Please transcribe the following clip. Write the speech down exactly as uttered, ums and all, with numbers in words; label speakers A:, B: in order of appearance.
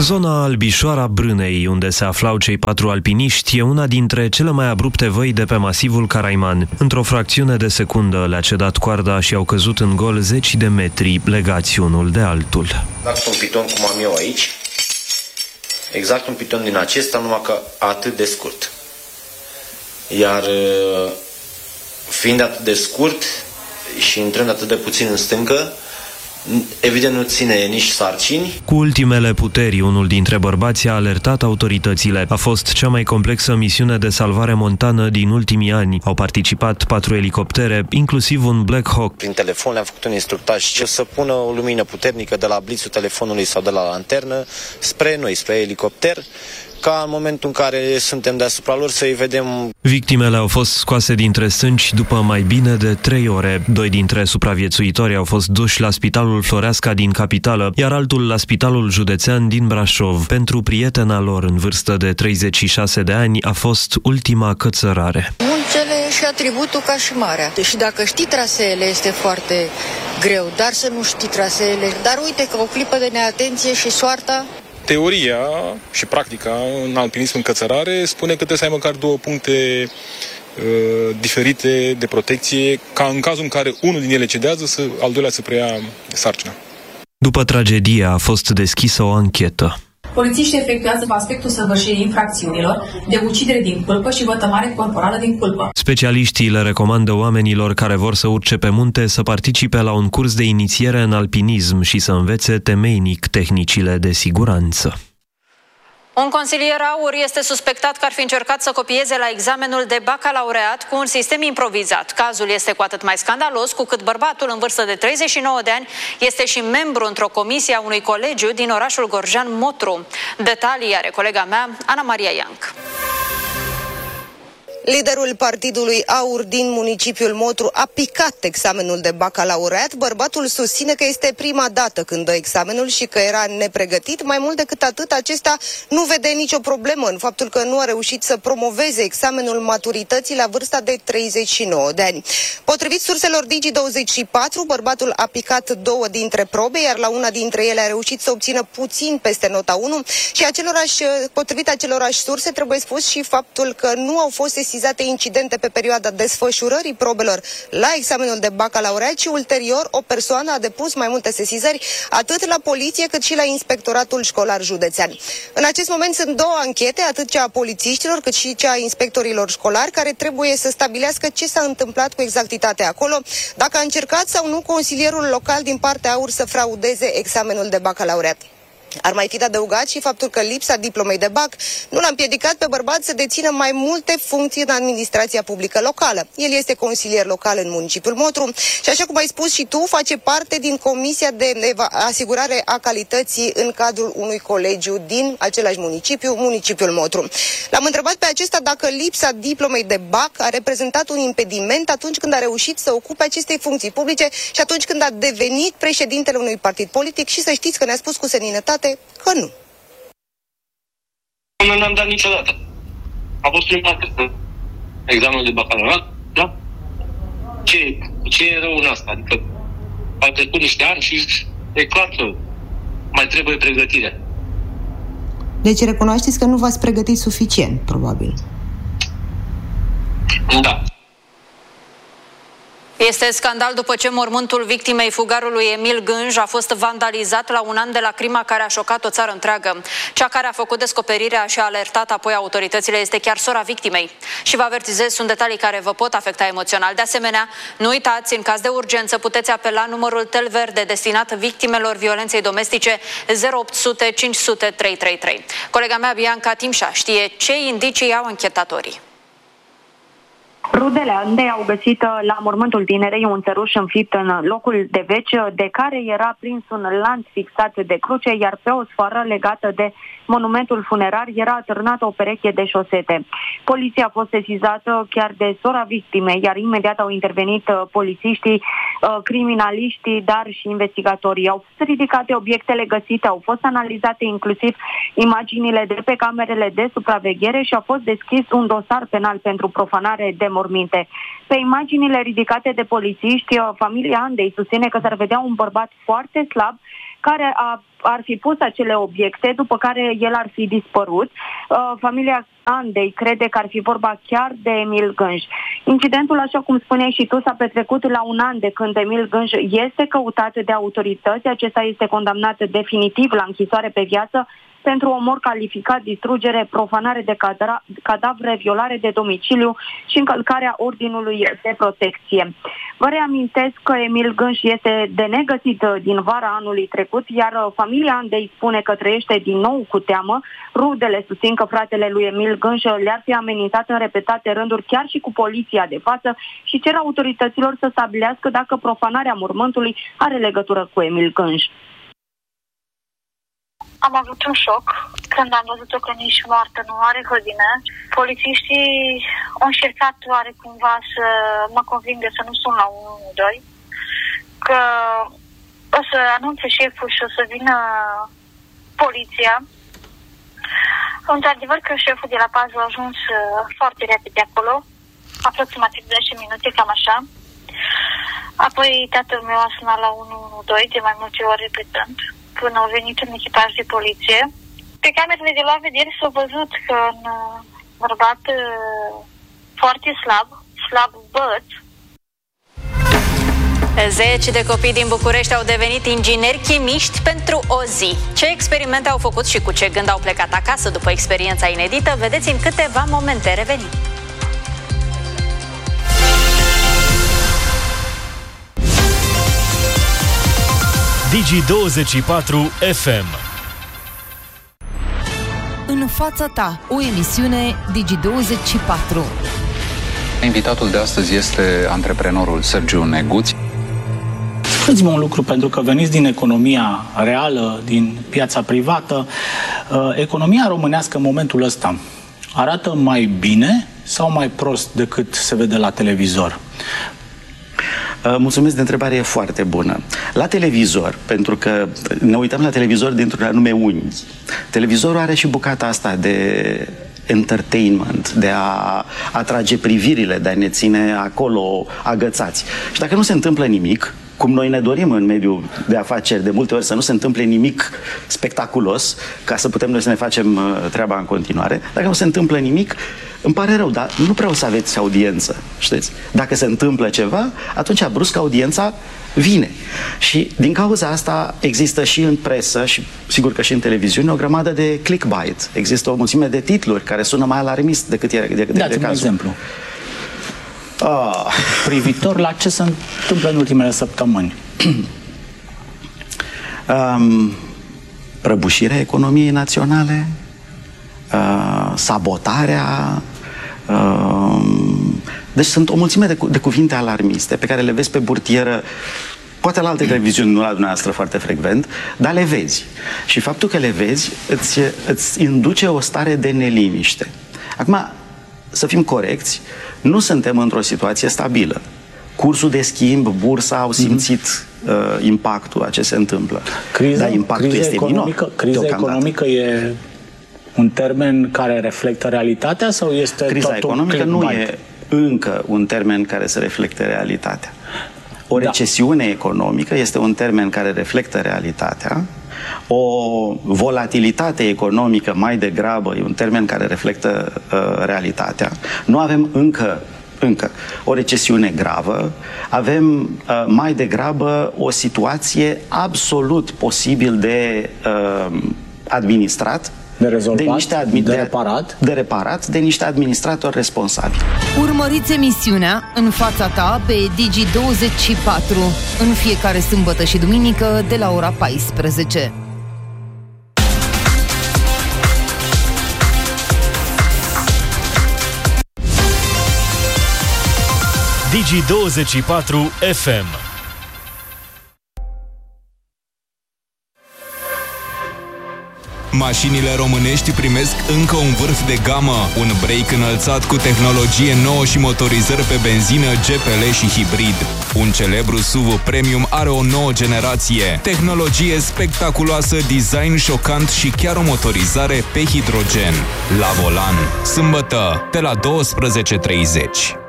A: Zona Albișoara-Brânei, unde se aflau cei patru alpiniști, e una dintre cele mai abrupte văi de pe masivul Caraiman. Într-o fracțiune de secundă le-a cedat coarda și au căzut în gol zeci de metri, legați unul de altul.
B: Exact un piton cum am eu aici, exact un piton din acesta, numai că atât de scurt. Iar fiind atât de scurt și intrând atât de puțin în stâncă, evident nu ține nici sarcini.
A: Cu ultimele puteri, unul dintre bărbați a alertat autoritățile. A fost cea mai complexă misiune de salvare montană din ultimii ani. Au participat patru elicoptere, inclusiv un Black Hawk.
B: Prin telefon le-am făcut un instructaj ce să pună o lumină puternică de la blițul telefonului sau de la lanternă spre noi, spre elicopter, ca în momentul în care suntem deasupra lor să-i vedem.
A: Victimele au fost scoase dintre sânci după mai bine de trei ore. Doi dintre supraviețuitori au fost duși la Spitalul Floreasca din capitală, iar altul la Spitalul Județean din Brașov. Pentru prietena lor în vârstă de treizeci și șase de ani a fost ultima cățărare.
C: Muncele și atributul ca și marea. Și dacă știi traseele este foarte greu, dar să nu știi traseele. Dar uite că o clipă de neatenție și soarta.
D: Teoria și practica în alpinism în cățărare spune că trebuie să ai măcar două puncte uh, diferite de protecție, ca în cazul în care unul din ele cedează, să, al doilea să preia sarcina.
A: După tragedie a fost deschisă o anchetă.
E: Polițiștii efectuează aspectul săvârșirii infracțiunilor de ucidere din culpă și vătămare corporală din culpă.
A: Specialiștii le recomandă oamenilor care vor să urce pe munte să participe la un curs de inițiere în alpinism și să învețe temeinic tehnicile de siguranță.
F: Un consilier AUR este suspectat că ar fi încercat să copieze la examenul de bacalaureat cu un sistem improvizat. Cazul este cu atât mai scandalos cu cât bărbatul în vârstă de treizeci și nouă de ani este și membru într-o comisie a unui colegiu din orașul Gorjan Motru. Detalii are colega mea, Ana Maria Ianc.
G: Liderul partidului AUR din municipiul Motru a picat examenul de bacalaureat. Bărbatul susține că este prima dată când dă examenul și că era nepregătit. Mai mult decât atât, acesta nu vede nicio problemă în faptul că nu a reușit să promoveze examenul maturității la vârsta de treizeci și nouă de ani. Potrivit surselor Digi douăzeci și patru, bărbatul a picat două dintre probe, iar la una dintre ele a reușit să obțină puțin peste nota unu și acelorași, potrivit acelorași surse, trebuie spus și faptul că nu au fost sesizate incidente pe perioada desfășurării probelor la examenul de bacalaureat și ulterior o persoană a depus mai multe sesizări atât la poliție cât și la inspectoratul școlar județean. În acest moment sunt două anchete, atât cea a polițiștilor cât și cea a inspectorilor școlari, care trebuie să stabilească ce s-a întâmplat cu exactitate acolo, dacă a încercat sau nu consilierul local din partea AUR să fraudeze examenul de bacalaureat. Ar mai fi de adăugat și faptul că lipsa diplomei de bac nu l-a împiedicat pe bărbat să dețină mai multe funcții în administrația publică locală. El este consilier local în municipiul Motru și, așa cum ai spus și tu, face parte din Comisia de Asigurare a Calității în cadrul unui colegiu din același municipiu, municipiul Motru. L-am întrebat pe acesta dacă lipsa diplomei de bac a reprezentat un impediment atunci când a reușit să ocupe aceste funcții publice și atunci când a devenit președintele unui partid politic, și să știți că ne-a spus cu seninătate că nu.
H: Nu n-am dat niciodată. A fost prima dată examenul de bacalaureat, da? Ce, ce e rău în asta? Adică au trecut niște ani și e clar că mai trebuie pregătire.
G: Deci recunoașteți că nu v-ați pregătit suficient, probabil.
H: Da.
F: Este scandal după ce mormântul victimei fugarului Emil Gânj a fost vandalizat la un an de la crima care a șocat o țară întreagă. Cea care a făcut descoperirea și a alertat apoi autoritățile este chiar sora victimei. Și vă avertizez, sunt detalii care vă pot afecta emoțional. De asemenea, nu uitați, în caz de urgență puteți apela numărul Tel Verde destinat victimelor violenței domestice zero opt sute cinci sute trei trei trei. Colega mea, Bianca Timșa, știe ce indicii au anchetatorii.
I: Rudele Andei au găsit la mormântul tinerei un țăruș înfipt în locul de veci, de care era prins un lanț fixat de cruce, iar pe o sfoară legată de monumentul funerar era atârnată o pereche de șosete. Poliția a fost sesizată chiar de sora victimei, iar imediat au intervenit polițiștii, criminaliștii, dar și investigatorii. Au fost ridicate obiectele găsite, au fost analizate inclusiv imaginile de pe camerele de supraveghere și a fost deschis un dosar penal pentru profanare de morminte. Pe imaginile ridicate de polițiști, familia Andei susține că s-ar vedea un bărbat foarte slab care a, ar fi pus acele obiecte, după care el ar fi dispărut. Uh, familia Andei crede că ar fi vorba chiar de Emil Gânj. Incidentul, așa cum spuneai și tu, s-a petrecut la un an de când Emil Gânj este căutat de autorități. Acesta este condamnat definitiv la închisoare pe viață pentru omor calificat, distrugere, profanare de cadra- cadavre, violare de domiciliu și încălcarea ordinului de protecție. Vă reamintesc că Emil Gânj este de negăsit din vara anului trecut, iar familia Andei spune că trăiește din nou cu teamă. Rudele susțin că fratele lui Emil Gânj le-ar fi amenințat în repetate rânduri, chiar și cu poliția de față, și cer autorităților să stabilească dacă profanarea mormântului are legătură cu Emil Gânj.
J: Am avut un șoc când am văzut-o că nici moartă nu are hădine. Polițiștii au încercat oare cumva să mă convingă să nu sun la unu unu doi, că o să anunțe șeful și o să vină poliția. Într-adevăr că șeful de la pază a ajuns foarte repede acolo, aproximativ zece minute, cam așa. Apoi tatăl meu a sunat la unu unu doi de mai multe ori repetând, până au venit un echipaj de poliție. Pe camerele de la vedere s-a văzut că un bărbat foarte slab, slab băț.
F: Zeci de copii din București au devenit ingineri chimiști pentru o zi. Ce experimente au făcut și cu ce gând au plecat acasă după experiența inedită, vedeți în câteva momente. Revenim.
K: Digi douăzeci și patru F M.
L: În fața ta, o emisiune Digi douăzeci și patru.
M: Invitatul de astăzi este antreprenorul Sergiu Neguț.
N: Spuneți-mă un lucru, pentru că veniți din economia reală, din piața privată. Economia românească în momentul ăsta arată mai bine sau mai prost decât se vede la televizor?
O: Mulțumesc de întrebare, e foarte bună. La televizor, pentru că ne uităm la televizor dintr-un anume unghi. Televizorul are și bucata asta de entertainment, de a atrage privirile, de a ne ține acolo agățați. Și dacă nu se întâmplă nimic, cum noi ne dorim în mediul de afaceri de multe ori să nu se întâmple nimic spectaculos, ca să putem noi să ne facem treaba în continuare, dacă nu se întâmplă nimic, îmi pare rău, dar nu prea o să aveți audiență, știți? Dacă se întâmplă ceva, atunci brusc audiența vine. Și din cauza asta există și în presă și sigur că și în televiziune o grămadă de clickbait. Există o mulțime de titluri care sună mai alarmist decât e de, de, de
N: Dați-mi un exemplu. Oh. Privitor la ce se întâmplă în ultimele săptămâni.
O: um, prăbușirea economiei naționale, uh, sabotarea, uh, deci sunt o mulțime de, cu de cuvinte alarmiste pe care le vezi pe burtieră, poate la alte televiziuni, nu la dumneavoastră foarte frecvent, dar le vezi. Și faptul că le vezi îți, îți induce o stare de neliniște. Acum, să fim corecți, nu suntem într-o situație stabilă. Cursul de schimb, bursa au simțit mm-hmm. uh, impactul a ce se întâmplă.
N: Criza,
O: dar impactul
N: criza
O: este
N: economică, minor. Criza economică e un termen care reflectă realitatea sau este
O: criza
N: totul
O: economică nu e încă un termen care să reflecte realitatea. O recesiune da. economică este un termen care reflectă realitatea. O volatilitate economică mai degrabă e un termen care reflectă uh, realitatea. Nu avem încă, încă o recesiune gravă, avem uh, mai degrabă o situație absolut posibil de uh, administrat,
N: de rezolvat,
O: de, niște admi-
N: de reparat,
O: de reparat, de niște administratori responsabili.
L: Urmăriți emisiunea În fața ta pe Digi douăzeci și patru în fiecare sâmbătă și duminică de la ora paisprezece.
K: Digi douăzeci și patru F M.
P: Mașinile românești primesc încă un vârf de gamă, un brake înălțat cu tehnologie nouă și motorizări pe benzină, G P L și hibrid. Un celebru S U V premium are o nouă generație, tehnologie spectaculoasă, design șocant și chiar o motorizare pe hidrogen. La volan, sâmbătă, de la douăsprezece și treizeci.